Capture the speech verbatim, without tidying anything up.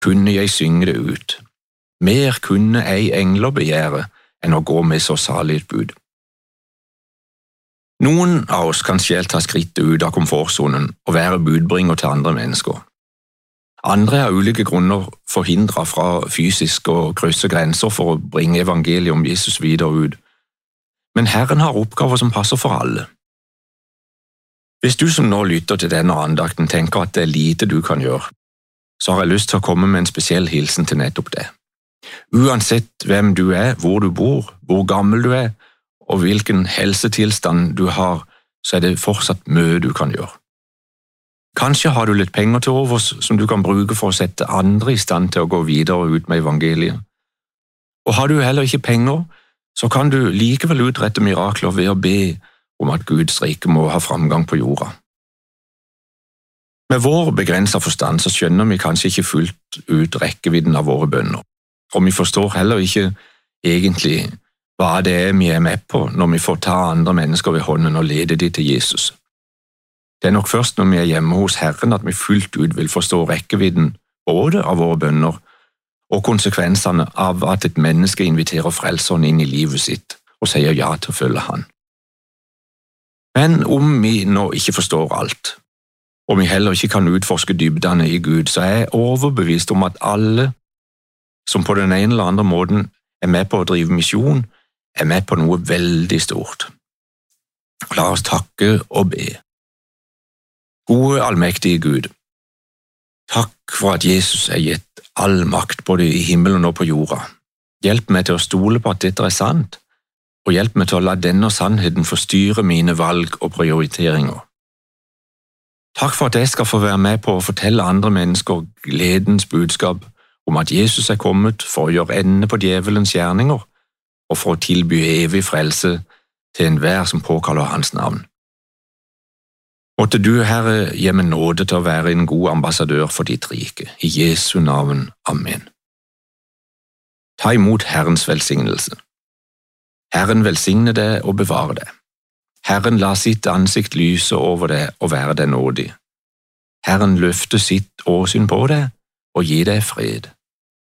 kunne jeg synge det ut. Mer kunne ei engler begjære enn å gå med så salig et bud. Noen av oss kan selv ta skrittet ut av komfortzonen og være budbringer til andre mennesker. Andre er av ulike grunner forhindret fra fysisk å krysse grenser for å bringe evangeliet om Jesus videre ut. Men Herren har oppgaver som passer for alle. Hvis du som nå lytter til denne andakten tenker at det er lite du kan gjøre, så har jeg lyst til å komme med en spesiell hilsen til nettopp det. Uansett hvem du er, hvor du bor, hvor gammel du er, og hvilken helsetilstand du har, så er det fortsatt mye du kan gjøre. Kanskje har du litt penger til overs som du kan bruke for å sette andre i stand til å gå videre ut med evangeliet. Og har du heller ikke penger, så kan du likevel utrette mirakler ved å be om at Guds rike må ha framgang på jorda. Med vår begrenset forstand så skjønner vi kanskje ikke fullt ut rekkevidden av våre bønner, og vi forstår heller ikke egentlig hva det er vi er med på når vi får ta andre mennesker ved hånden og lede de til Jesus. Det er nok først når vi er hjemme hos Herren at vi fullt ut vil forstå rekkevidden både av våre bønner og konsekvensene av at et menneske inviterer frelseren inn i livet sitt og sier ja til å følge han. Men om vi nå ikke forstår alt, og vi heller ikke kan utforske dybdene i Gud, så er jeg overbevist om at alle som på den ene eller andre måten er med på å drive misjon, er med på noe veldig stort. La oss takke og be. Gode, allmektige Gud, takk for at Jesus er gitt all makt både i himmelen og på jorda. Hjelp meg til å stole på at dette er sant, og hjelp meg til å la denne sannheten forstyrre mine valg og prioriteringer. Takk for at jeg skal få være med på å fortelle andre mennesker gledens budskap om at Jesus er kommet for å gjøre ende på djevelens gjerninger og for å tilby evig frelse til enhver som påkaller hans navn. Måtte du, Herre, gi meg nåde til å være en god ambassadør for ditt rike. I Jesu navn. Amen. Ta imot Herrens velsignelse. Herren velsigne deg og bevare deg. Herren la sitt ansikt lyse over deg og være deg nådig. Herren løfte sitt åsyn på deg og gi deg fred.